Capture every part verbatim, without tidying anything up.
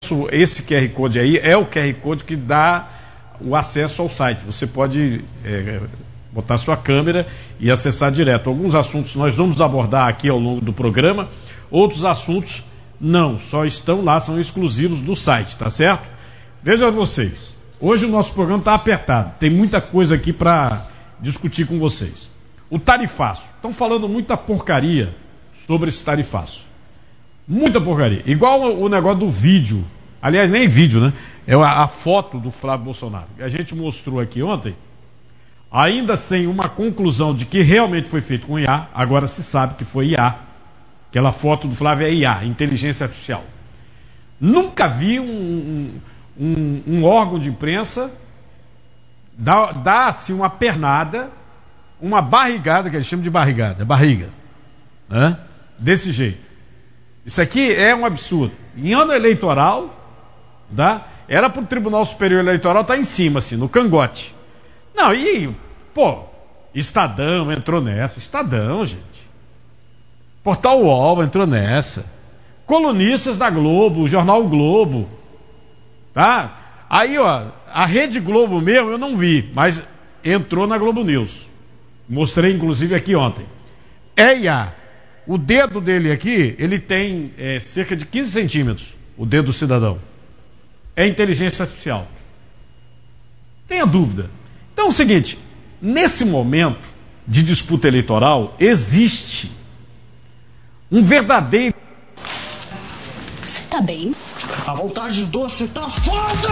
esse Q R Code aí é o Q R Code que dá o acesso ao site. Você pode é, botar sua câmera e acessar direto. Alguns assuntos nós vamos abordar aqui ao longo do programa, outros assuntos não, só estão lá, são exclusivos do site, tá certo? Veja vocês, hoje o nosso programa está apertado, tem muita coisa aqui para discutir com vocês. O tarifaço, estão falando muita porcaria sobre esse tarifaço. Muita porcaria. Igual o, o negócio do vídeo. Aliás, nem vídeo, né? É a, a foto do Flávio Bolsonaro. Que a gente mostrou aqui ontem. Ainda sem uma conclusão de que realmente foi feito com I A. Agora se sabe que foi I A. Aquela foto do Flávio é I A, inteligência artificial. Nunca vi um, um, um órgão de imprensa dar, dar assim uma pernada, uma barrigada, que eles chamam de barrigada, barriga, né? Desse jeito. Isso aqui é um absurdo. Em ano eleitoral, tá? Era para o Tribunal Superior Eleitoral estar em cima, assim, no cangote. Não, e, pô, Estadão entrou nessa. Estadão, gente. Portal U O L entrou nessa. Colunistas da Globo, o Jornal Globo. Tá? Aí, ó, a Rede Globo mesmo eu não vi, mas entrou na Globo News. Mostrei, inclusive, aqui ontem. É I A. O dedo dele aqui, ele tem é, cerca de quinze centímetros, o dedo do cidadão. É inteligência artificial. Tenha dúvida. Então é o seguinte, nesse momento de disputa eleitoral, existe um verdadeiro... Você tá bem? A vontade de doce tá foda!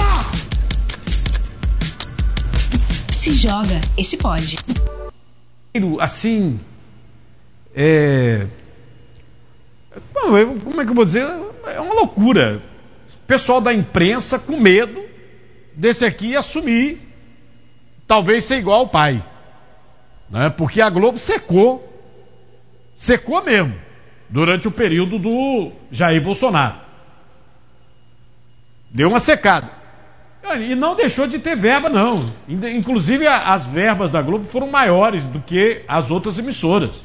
Se joga, esse pode. Assim... É... Como é que eu vou dizer? É uma loucura. O pessoal da imprensa com medo desse aqui assumir, talvez ser igual ao pai, né? Porque a Globo secou, secou mesmo, durante o período do Jair Bolsonaro. Deu uma secada. E não deixou de ter verba, não. Inclusive, as verbas da Globo foram maiores do que as outras emissoras.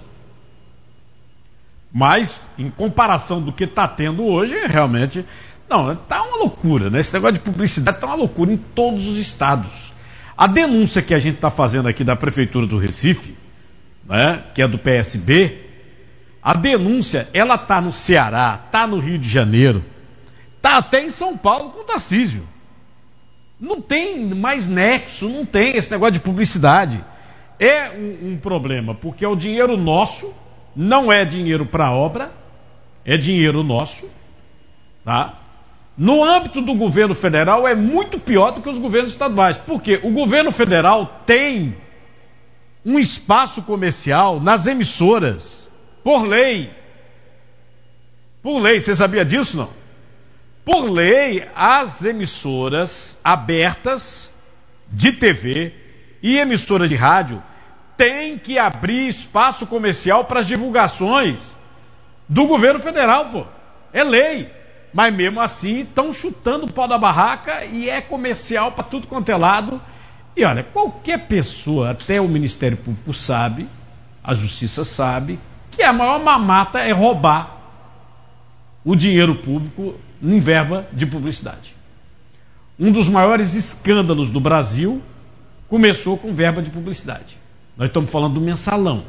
Mas, em comparação do que está tendo hoje, realmente... Não, está uma loucura, né? Esse negócio de publicidade está uma loucura em todos os estados. A denúncia que a gente está fazendo aqui da Prefeitura do Recife, né, que é do P S B, a denúncia, ela está no Ceará, está no Rio de Janeiro, está até em São Paulo com o Tarcísio. Não tem mais nexo, não tem esse negócio de publicidade. É um, um problema, porque é o dinheiro nosso... Não é dinheiro para obra, é dinheiro nosso, tá? No âmbito do governo federal é muito pior do que os governos estaduais, porque o governo federal tem um espaço comercial nas emissoras, por lei. Por lei, você sabia disso, não? Por lei, as emissoras abertas de T V e emissoras de rádio tem que abrir espaço comercial para as divulgações do governo federal, pô. É lei. Mas mesmo assim, estão chutando o pau da barraca e é comercial para tudo quanto é lado. E olha, qualquer pessoa, até o Ministério Público sabe, a Justiça sabe, que a maior mamata é roubar o dinheiro público em verba de publicidade. Um dos maiores escândalos do Brasil começou com verba de publicidade. Nós estamos falando do mensalão,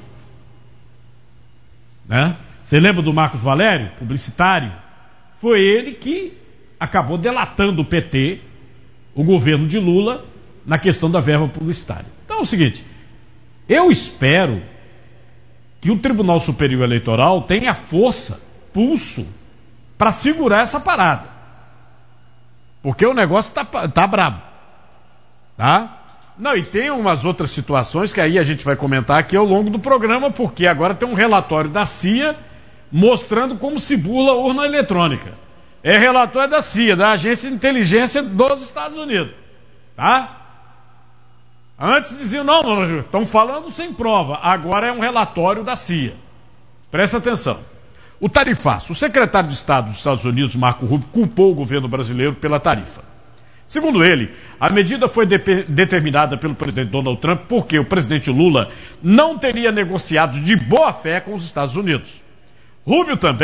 né? Você lembra do Marcos Valério, publicitário? Foi ele que acabou delatando o P T, o governo de Lula, na questão da verba publicitária. Então é o seguinte, eu espero que o Tribunal Superior Eleitoral tenha força, pulso, para segurar essa parada. Porque o negócio está tá brabo, tá? Não, e tem umas outras situações que aí a gente vai comentar aqui ao longo do programa, porque agora tem um relatório da C I A mostrando como se burla a urna eletrônica. É relatório da C I A, da Agência de Inteligência dos Estados Unidos. Tá? Antes diziam, não, não, estão falando sem prova. Agora é um relatório da C I A. Presta atenção. O tarifaço. O secretário de Estado dos Estados Unidos, Marco Rubio, culpou o governo brasileiro pela tarifa. Segundo ele, a medida foi de- determinada pelo presidente Donald Trump porque o presidente Lula não teria negociado de boa fé com os Estados Unidos. Rubio também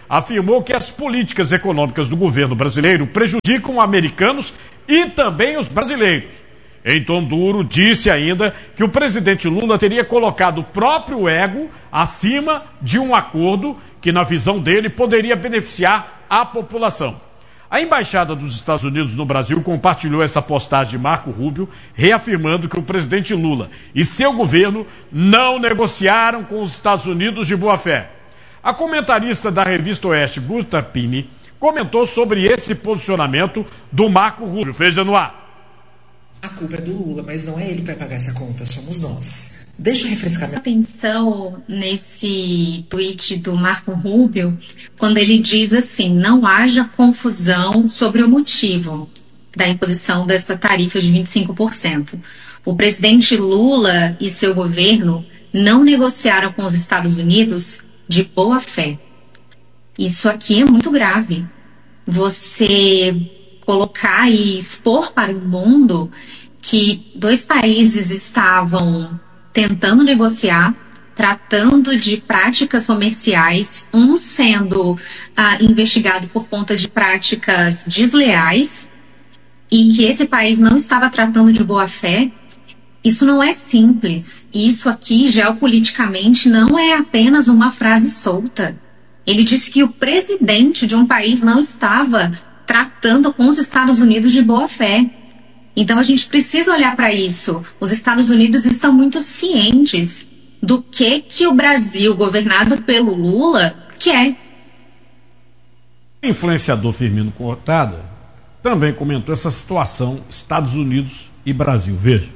afirmou que as políticas econômicas do governo brasileiro prejudicam americanos e também os brasileiros. Em tom duro, disse ainda que o presidente Lula teria colocado o próprio ego acima de um acordo que, na visão dele, poderia beneficiar a população. A Embaixada dos Estados Unidos no Brasil compartilhou essa postagem de Marco Rubio, reafirmando que o presidente Lula e seu governo não negociaram com os Estados Unidos de boa fé. A comentarista da revista Oeste, Gusta Pini, comentou sobre esse posicionamento do Marco Rubio. Veja no ar. A culpa é do Lula, mas não é ele que vai pagar essa conta, somos nós. Deixa eu refrescar minha atenção nesse tweet do Marco Rubio, quando ele diz assim: não haja confusão sobre o motivo da imposição dessa tarifa de vinte e cinco por cento. O presidente Lula e seu governo não negociaram com os Estados Unidos de boa fé. Isso aqui é muito grave. Você colocar e expor para o mundo que dois países estavam tentando negociar, tratando de práticas comerciais, um sendo ah, investigado por conta de práticas desleais, e que esse país não estava tratando de boa fé. Isso não é simples. Isso aqui, geopoliticamente, não é apenas uma frase solta. Ele disse que o presidente de um país não estava tratando com os Estados Unidos de boa fé. Então a gente precisa olhar para isso. Os Estados Unidos estão muito cientes do que, que o Brasil, governado pelo Lula, quer. O influenciador Firmino Cortada também comentou essa situação Estados Unidos e Brasil. Veja.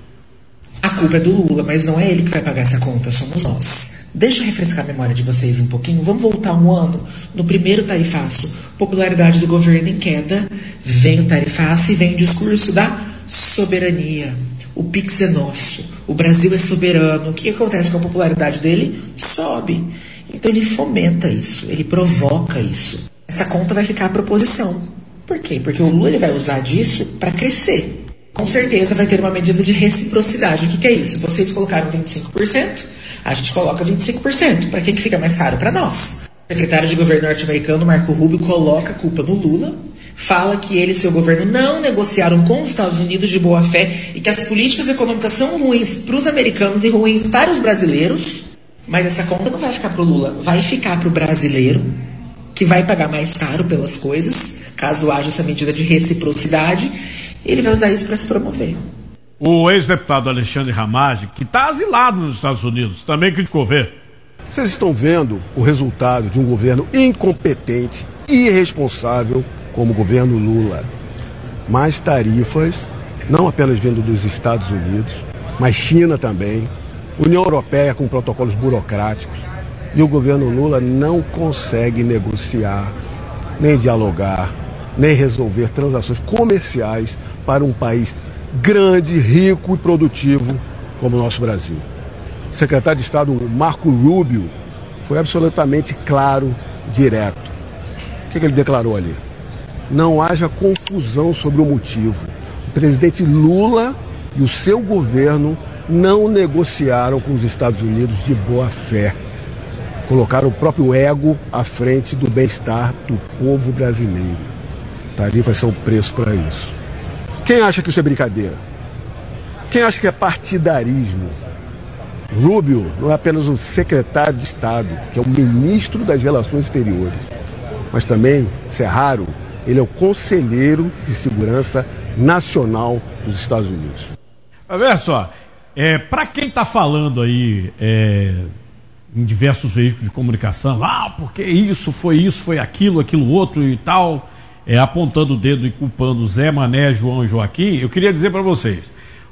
A culpa é do Lula, mas não é ele que vai pagar essa conta, somos nós. Deixa eu refrescar a memória de vocês um pouquinho. Vamos voltar um ano. No primeiro tarifaço, popularidade do governo em queda, vem o tarifaço e vem o discurso da soberania. O Pix é nosso, o Brasil é soberano. O que acontece com a popularidade dele? Sobe. Então ele fomenta isso, ele provoca isso. Essa conta vai ficar à proposição. Por quê? Porque o Lula ele vai usar disso para crescer. Com certeza vai ter uma medida de reciprocidade. O que, que é isso? Vocês colocaram vinte e cinco por cento, a gente coloca vinte e cinco por cento. Para quem que fica mais caro? Para nós. O secretário de governo norte-americano, Marco Rubio, coloca a culpa no Lula, fala que ele e seu governo não negociaram com os Estados Unidos de boa fé e que as políticas econômicas são ruins para os americanos e ruins para os brasileiros. Mas essa conta não vai ficar para o Lula, vai ficar para o brasileiro, que vai pagar mais caro pelas coisas, caso haja essa medida de reciprocidade. Ele vai usar isso para se promover. O ex-deputado Alexandre Ramagem, que está asilado nos Estados Unidos, também criticou. Ver. Vocês estão vendo o resultado de um governo incompetente e irresponsável como o governo Lula. Mais tarifas, não apenas vindo dos Estados Unidos, mas China também, União Europeia com protocolos burocráticos, e o governo Lula não consegue negociar, nem dialogar, nem resolver transações comerciais para um país grande, rico e produtivo como o nosso Brasil. O secretário de Estado Marco Rubio foi absolutamente claro, direto. O que, que ele declarou ali? Não haja confusão sobre o motivo. O presidente Lula e o seu governo não negociaram com os Estados Unidos de boa fé. Colocaram o próprio ego à frente do bem-estar do povo brasileiro. Tarifas são preço para isso. Quem acha que isso é brincadeira? Quem acha que é partidarismo? Rubio não é apenas um secretário de Estado, que é o ministro das Relações Exteriores, mas também, isso é raro, ele é o conselheiro de segurança nacional dos Estados Unidos. Olha só, é, para quem está falando aí é, em diversos veículos de comunicação, ah, porque isso, foi isso, foi aquilo, aquilo outro e tal, é, apontando o dedo e culpando Zé, Mané, João e Joaquim, eu queria dizer para vocês,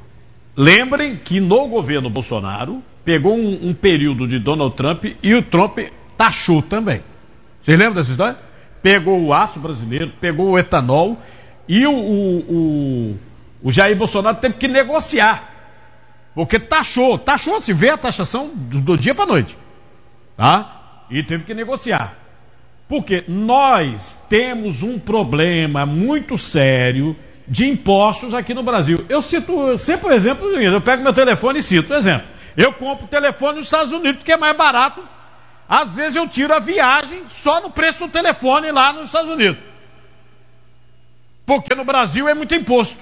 lembrem que no governo Bolsonaro pegou um, um período de Donald Trump e o Trump taxou também. Vocês lembram dessa história? Pegou o aço brasileiro, pegou o etanol e o, o, o, o Jair Bolsonaro teve que negociar. Porque taxou, taxou, se vê a taxação do, do dia para a noite. Tá? E teve que negociar. Porque nós temos um problema muito sério de impostos aqui no Brasil. Eu cito sempre o exemplo, eu pego meu telefone e cito o exemplo. Eu compro telefone nos Estados Unidos porque é mais barato Às vezes eu tiro a viagem só no preço do telefone lá nos Estados Unidos. Porque no Brasil é muito imposto.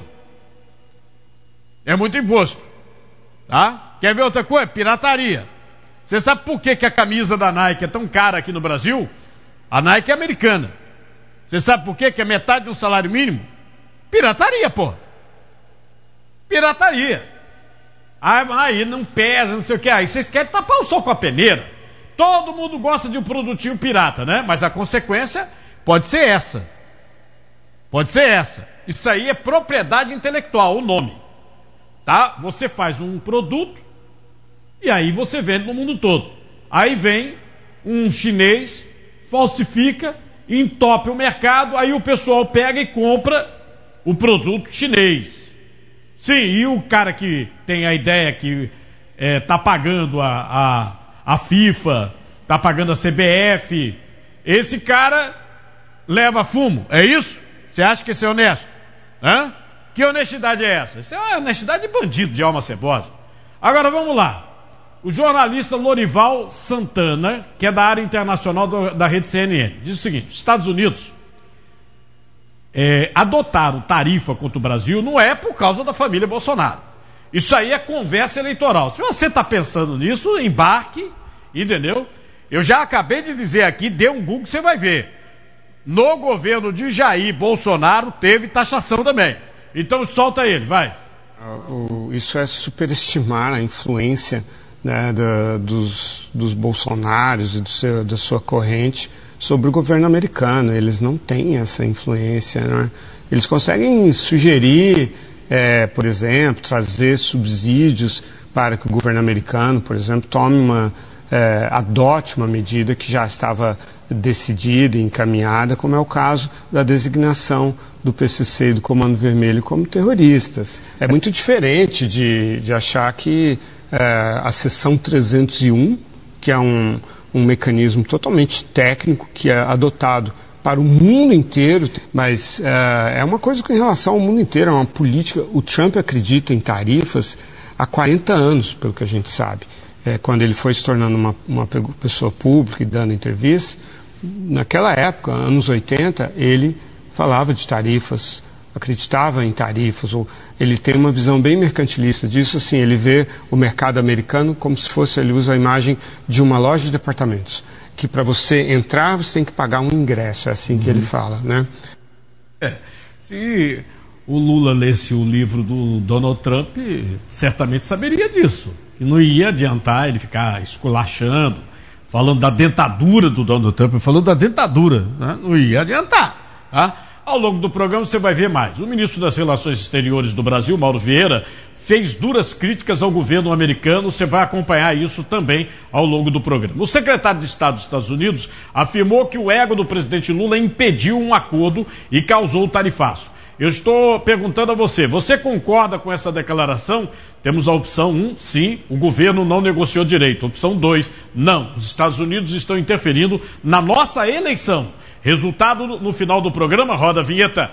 É muito imposto. Tá? Quer ver outra coisa? Pirataria. Você sabe por que, que a camisa da Nike é tão cara aqui no Brasil? A Nike é americana. Você sabe por que, que é metade de um salário mínimo? Pirataria, pô. Pirataria. Aí não pesa, não sei o que. Aí vocês querem tapar o sol com a peneira. Todo mundo gosta de um produtinho pirata, né? Mas a consequência pode ser essa. Pode ser essa. Isso aí é propriedade intelectual, o nome. Tá? Você faz um produto e aí você vende no mundo todo. Aí vem um chinês, falsifica, entope o mercado, aí o pessoal pega e compra o produto chinês. Sim, e o cara que tem a ideia que é, tá pagando a, a, a FIFA, tá pagando a C B F, esse cara leva fumo, é isso? Você acha que isso é honesto? Hã? Que honestidade é essa? Isso é uma honestidade de bandido, de alma cebosa. Agora vamos lá. O jornalista Lorival Santana, que é da área internacional do, da rede C N N, diz o seguinte: os Estados Unidos é, adotaram tarifa contra o Brasil não é por causa da família Bolsonaro. Isso aí é conversa eleitoral. Se você está pensando nisso, embarque, entendeu? Eu já acabei de dizer aqui, dê um Google, você vai ver. No governo de Jair Bolsonaro teve taxação também. Então solta ele, vai. Isso é superestimar a influência, né, da, dos, dos bolsonaros e do seu, da sua corrente sobre o governo americano. Eles não têm essa influência, né? Eles conseguem sugerir, é, por exemplo, trazer subsídios para que o governo americano, por exemplo, tome uma, é, adote uma medida que já estava decidida e encaminhada, como é o caso da designação do P C C e do Comando Vermelho como terroristas. É muito diferente de, de achar que é, a seção trezentos e um, que é um, um mecanismo totalmente técnico, que é adotado para o mundo inteiro, mas é, é uma coisa que em relação ao mundo inteiro, é uma política. O Trump acredita em tarifas há quarenta anos, pelo que a gente sabe. É, quando ele foi se tornando uma, uma pessoa pública e dando entrevistas, naquela época, anos oitenta, ele falava de tarifas, acreditava em tarifas, ou ele tem uma visão bem mercantilista disso, assim, ele vê o mercado americano como se fosse, ele usa a imagem de uma loja de departamentos, que para você entrar você tem que pagar um ingresso, é assim que uhum. ele fala, né? É, se o Lula lesse o livro do Donald Trump, certamente saberia disso, que não ia adiantar ele ficar esculachando, falando da dentadura do Donald Trump, falando da dentadura, né? Não ia adiantar, tá? Ao longo do programa você vai ver mais. O ministro das Relações Exteriores do Brasil, Mauro Vieira, fez duras críticas ao governo americano. Você vai acompanhar isso também ao longo do programa. O secretário de Estado dos Estados Unidos afirmou que o ego do presidente Lula impediu um acordo e causou o tarifaço. Eu estou perguntando a você, você concorda com essa declaração? Temos a opção um, sim, o governo não negociou direito. Opção dois, não, os Estados Unidos estão interferindo na nossa eleição. Resultado no final do programa, roda a vinheta.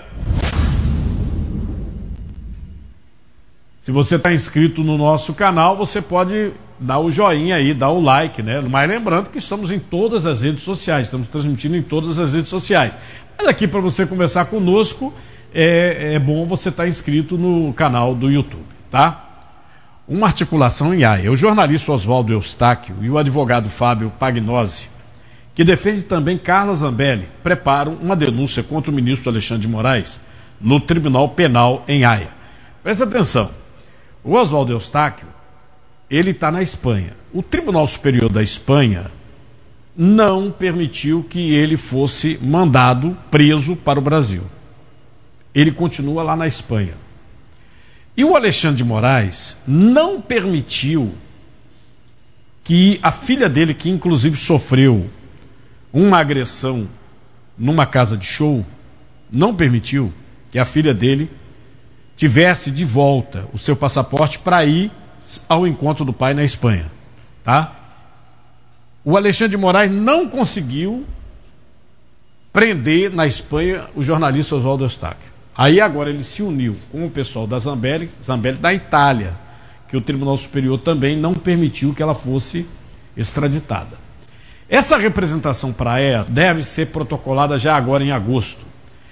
Se você está inscrito no nosso canal, você pode dar o joinha aí, dar o like, né? Mas lembrando que estamos em todas as redes sociais, estamos transmitindo em todas as redes sociais. Mas aqui para você conversar conosco, é, é bom você estar inscrito no canal do YouTube, tá? Uma articulação em Haia. O jornalista Oswaldo Eustáquio e o advogado Fábio Pagnozzi, que defende também Carla Zambelli, preparam uma denúncia contra o ministro Alexandre de Moraes no Tribunal Penal em Haia. Presta atenção, o Oswaldo Eustáquio, ele está na Espanha. O Tribunal Superior da Espanha não permitiu que ele fosse mandado preso para o Brasil. Ele continua lá na Espanha. E o Alexandre de Moraes não permitiu que a filha dele, que inclusive sofreu uma agressão numa casa de show, não permitiu que a filha dele tivesse de volta o seu passaporte para ir ao encontro do pai na Espanha, tá? O Alexandre de Moraes não conseguiu prender na Espanha o jornalista Oswaldo Eustáquio. Aí agora ele se uniu com o pessoal da Zambelli, Zambelli da Itália, que o Tribunal Superior também não permitiu que ela fosse extraditada. Essa representação para a E A deve ser protocolada já agora em agosto.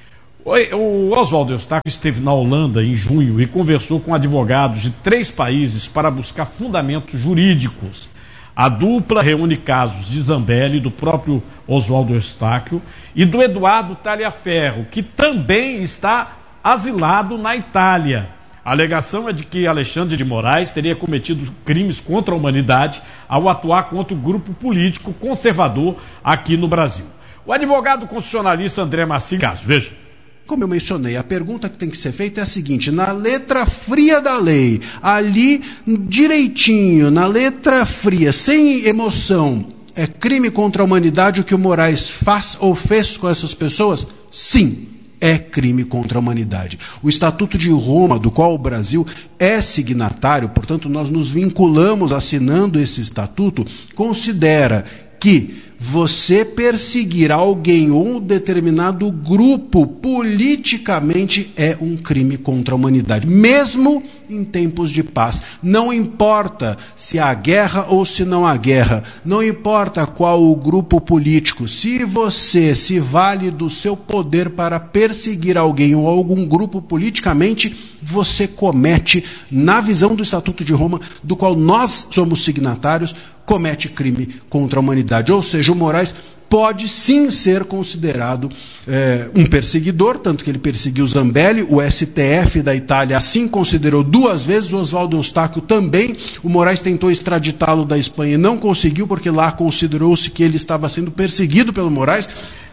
O Oswaldo Eustáquio esteve na Holanda em junho e conversou com advogados de três países para buscar fundamentos jurídicos. A dupla reúne casos de Zambelli, do próprio Oswaldo Eustáquio, e do Eduardo Taliaferro, que também está asilado na Itália. A alegação é de que Alexandre de Moraes teria cometido crimes contra a humanidade ao atuar contra o grupo político conservador aqui no Brasil. O advogado constitucionalista André Marcílio, veja. Como eu mencionei, a pergunta que tem que ser feita é a seguinte: na letra fria da lei, ali direitinho, na letra fria, sem emoção, é crime contra a humanidade o que o Moraes faz ou fez com essas pessoas? Sim, é crime contra a humanidade. O Estatuto de Roma, do qual o Brasil é signatário, portanto nós nos vinculamos assinando esse estatuto, considera que você perseguir alguém ou um determinado grupo politicamente é um crime contra a humanidade, mesmo em tempos de paz. Não importa se há guerra ou se não há guerra, não importa qual o grupo político, se você se vale do seu poder para perseguir alguém ou algum grupo politicamente, você comete, na visão do Estatuto de Roma, do qual nós somos signatários, comete crime contra a humanidade. Ou seja, o Moraes pode sim ser considerado é, um perseguidor, tanto que ele perseguiu Zambelli, o S T F da Itália assim considerou duas vezes, o Oswaldo Eustáquio também. O Moraes tentou extraditá-lo da Espanha e não conseguiu, porque lá considerou-se que ele estava sendo perseguido pelo Moraes.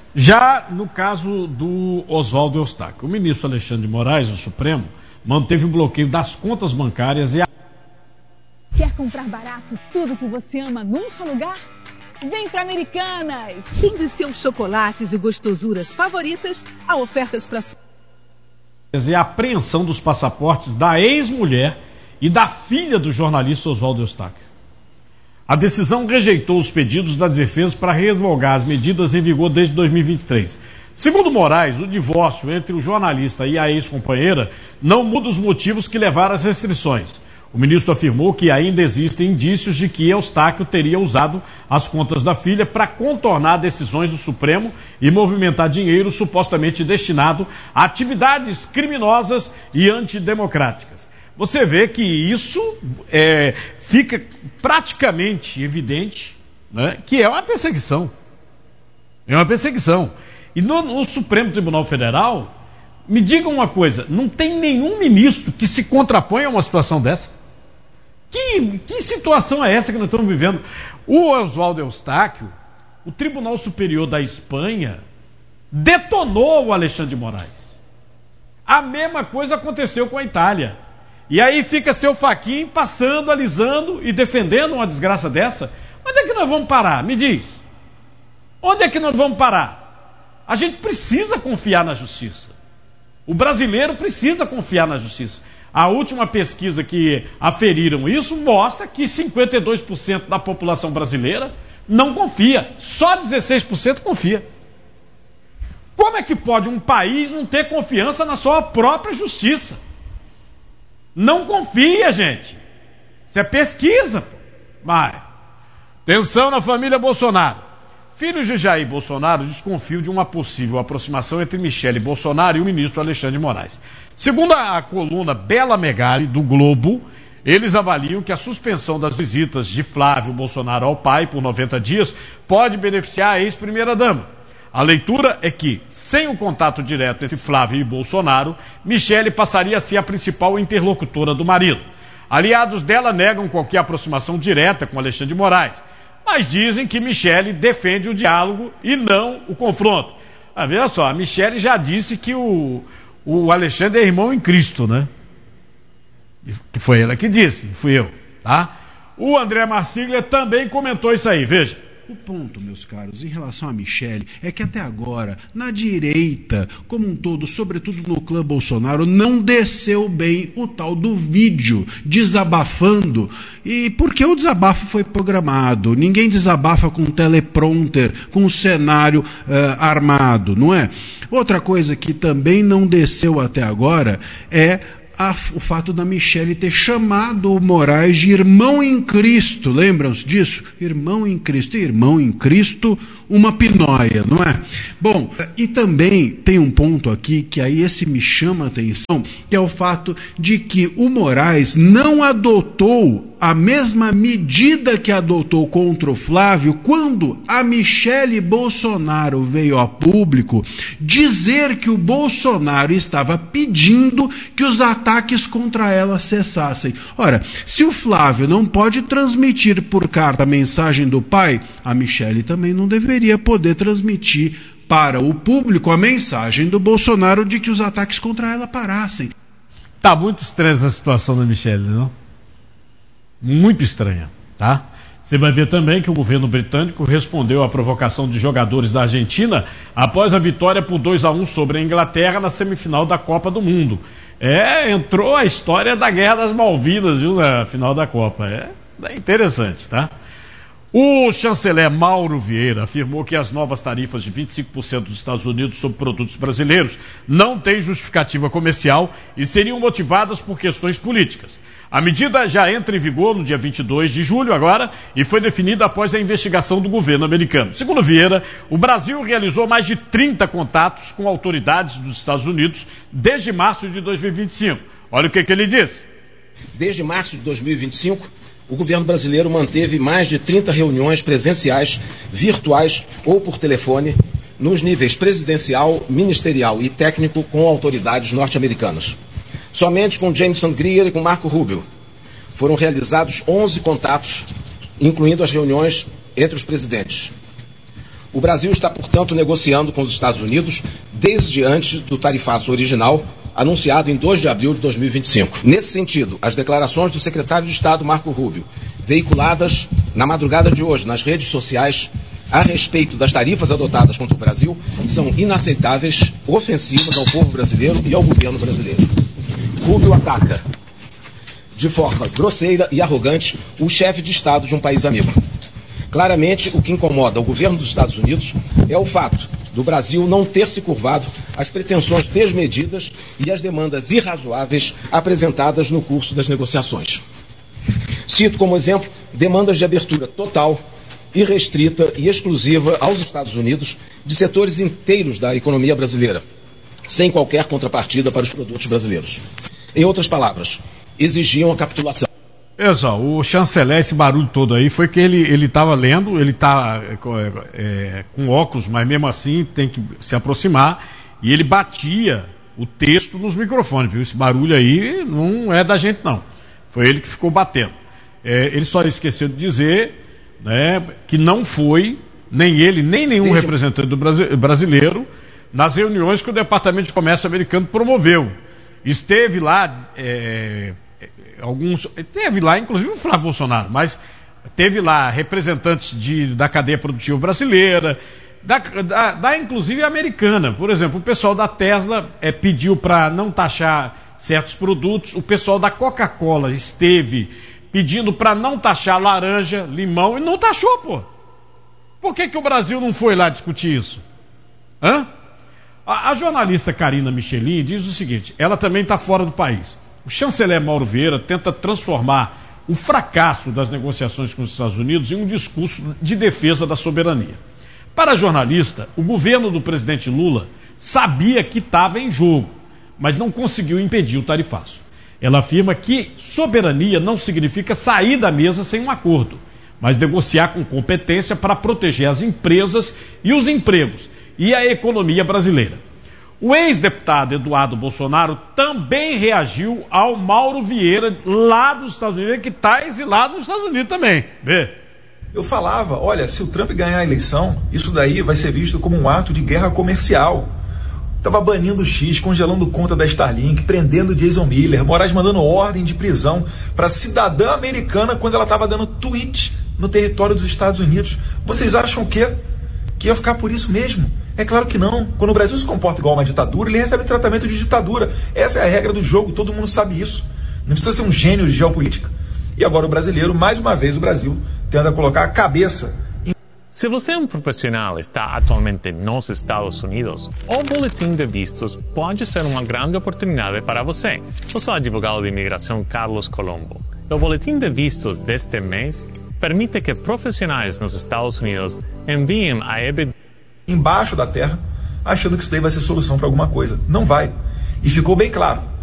Já no caso do Oswaldo Eustáquio, o ministro Alexandre de Moraes, do Supremo, manteve o bloqueio das contas bancárias e a... Quer comprar barato tudo que você ama num só lugar? Vem para Americanas! Tem de seus chocolates e gostosuras favoritas a ofertas para... E a apreensão dos passaportes da ex-mulher e da filha do jornalista Oswaldo Eustáquio. A decisão rejeitou os pedidos das defesas para revogar as medidas em vigor desde dois mil e vinte e três. Segundo Moraes, o divórcio entre o jornalista e a ex-companheira não muda os motivos que levaram às restrições. O ministro afirmou que ainda existem indícios de que Eustáquio teria usado as contas da filha para contornar decisões do Supremo e movimentar dinheiro supostamente destinado a atividades criminosas e antidemocráticas. Você vê que isso é, fica praticamente evidente, né, que é uma perseguição. É uma perseguição. E no, no Supremo Tribunal Federal, me digam uma coisa, não tem nenhum ministro que se contrapõe a uma situação dessa? Que, que situação é essa que nós estamos vivendo? O Oswaldo Eustáquio, o Tribunal Superior da Espanha, detonou o Alexandre de Moraes. A mesma coisa aconteceu com a Itália. E aí fica seu Fachin passando, alisando e defendendo uma desgraça dessa. Onde é que nós vamos parar? Me diz. Onde é que nós vamos parar? A gente precisa confiar na justiça. O brasileiro precisa confiar na justiça. A última pesquisa que aferiram isso mostra que cinquenta e dois por cento da população brasileira não confia. Só dezesseis por cento confia. Como é que pode um país não ter confiança na sua própria justiça? Não confia, gente. Isso é pesquisa. Mas, atenção na família Bolsonaro. Filhos de Jair Bolsonaro desconfiam de uma possível aproximação entre Michele Bolsonaro e o ministro Alexandre de Moraes. Segundo a coluna Bela Megali, do Globo, eles avaliam que a suspensão das visitas de Flávio Bolsonaro ao pai por noventa dias pode beneficiar a ex-primeira-dama. A leitura é que, sem o contato direto entre Flávio e Bolsonaro, Michele passaria a ser a principal interlocutora do marido. Aliados dela negam qualquer aproximação direta com Alexandre de Moraes, mas dizem que Michele defende o diálogo e não o confronto. Ah, veja só, a Michele já disse que o, o Alexandre é irmão em Cristo, né? Que foi ela que disse, fui eu, tá? O André Marcílio também comentou isso aí, veja. O ponto, meus caros, em relação a Michele, é que até agora, na direita, como um todo, sobretudo no clã Bolsonaro, não desceu bem o tal do vídeo desabafando. E porque o desabafo foi programado, ninguém desabafa com teleprompter, com um cenário uh, armado, não é? Outra coisa que também não desceu até agora é a, o fato da Michele ter chamado o Moraes de irmão em Cristo. Lembram-se disso? Irmão em Cristo. E irmão em Cristo, uma pinóia, não é? Bom, e também tem um ponto aqui que aí esse me chama a atenção, que é o fato de que o Moraes não adotou a mesma medida que adotou contra o Flávio quando a Michele Bolsonaro veio a público dizer que o Bolsonaro estava pedindo que os ataques contra ela cessassem. Ora, se o Flávio não pode transmitir por carta a mensagem do pai, a Michele também não deveria poder transmitir para o público a mensagem do Bolsonaro de que os ataques contra ela parassem. Tá muito estranha essa situação da Michele, não? Muito estranha, tá? Você vai ver também que o governo britânico respondeu à provocação de jogadores da Argentina após a vitória por dois a um sobre a Inglaterra na semifinal da Copa do Mundo. É, entrou a história da Guerra das Malvinas, viu, na final da Copa. É, é interessante, tá? O chanceler Mauro Vieira afirmou que as novas tarifas de vinte e cinco por cento dos Estados Unidos sobre produtos brasileiros não têm justificativa comercial e seriam motivadas por questões políticas. A medida já entra em vigor no dia vinte e dois de julho agora e foi definida após a investigação do governo americano. Segundo Vieira, o Brasil realizou mais de trinta contatos com autoridades dos Estados Unidos desde março de dois mil e vinte e cinco. Olha o que, que ele disse. Desde março de dois mil e vinte e cinco, o governo brasileiro manteve mais de trinta reuniões presenciais, virtuais ou por telefone, nos níveis presidencial, ministerial e técnico com autoridades norte-americanas. Somente com Jameson Greer e com Marco Rubio foram realizados onze contatos, incluindo as reuniões entre os presidentes. O Brasil está, portanto, negociando com os Estados Unidos desde antes do tarifaço original, anunciado em dois de abril de dois mil e vinte e cinco. Nesse sentido, as declarações do secretário de Estado, Marco Rubio, veiculadas na madrugada de hoje nas redes sociais a respeito das tarifas adotadas contra o Brasil, são inaceitáveis, ofensivas ao povo brasileiro e ao governo brasileiro. Rubio ataca, de forma grosseira e arrogante, o chefe de Estado de um país amigo. Claramente, o que incomoda o governo dos Estados Unidos é o fato do Brasil não ter se curvado às pretensões desmedidas e às demandas irrazoáveis apresentadas no curso das negociações. Cito como exemplo demandas de abertura total, irrestrita e exclusiva aos Estados Unidos de setores inteiros da economia brasileira, sem qualquer contrapartida para os produtos brasileiros. Em outras palavras, exigiam a capitulação. Exato, o chanceler, esse barulho todo aí, foi que ele estava lendo, ele está é, é, com óculos, mas mesmo assim tem que se aproximar, e ele batia o texto nos microfones, viu? Esse barulho aí não é da gente, não. Foi ele que ficou batendo. É, ele só esqueceu de dizer, né, que não foi, nem ele, nem nenhum Desde... representante do Brasi- brasileiro, nas reuniões que o Departamento de Comércio americano promoveu. Esteve lá, é, alguns, teve lá, inclusive o Flávio Bolsonaro, mas teve lá representantes de, da cadeia produtiva brasileira, da, da, da inclusive americana. Por exemplo, o pessoal da Tesla é, pediu para não taxar certos produtos, o pessoal da Coca-Cola esteve pedindo para não taxar laranja, limão, e não taxou, pô. Por que, que o Brasil não foi lá discutir isso? Hã? A, a jornalista Karina Michelin diz o seguinte, ela também está fora do país. O chanceler Mauro Vieira tenta transformar o fracasso das negociações com os Estados Unidos em um discurso de defesa da soberania. Para a jornalista, o governo do presidente Lula sabia que estava em jogo, mas não conseguiu impedir o tarifaço. Ela afirma que soberania não significa sair da mesa sem um acordo, mas negociar com competência para proteger as empresas e os empregos e a economia brasileira. O ex-deputado Eduardo Bolsonaro também reagiu ao Mauro Vieira, lá dos Estados Unidos, que está exilado nos Estados Unidos também. Vê. Eu falava, olha, se o Trump ganhar a eleição, isso daí vai ser visto como um ato de guerra comercial. Estava banindo o X, congelando conta da Starlink, prendendo Jason Miller, Moraes mandando ordem de prisão para cidadã americana quando ela estava dando tweet no território dos Estados Unidos. Vocês acham o quê? Que ia ficar por isso mesmo? É claro que não. Quando o Brasil se comporta igual a uma ditadura, ele recebe tratamento de ditadura. Essa é a regra do jogo, todo mundo sabe isso. Não precisa ser um gênio de geopolítica. E agora o brasileiro, mais uma vez o Brasil, tenta colocar a cabeça em... Se você é um profissional e está atualmente nos Estados Unidos, o Boletim de Vistos pode ser uma grande oportunidade para você. Eu sou o advogado de imigração Carlos Colombo. O Boletim de Vistos deste mês permite que profissionais nos Estados Unidos enviem a E B embaixo da terra, achando que isso daí vai ser solução para alguma coisa. Não vai. E ficou bem claro.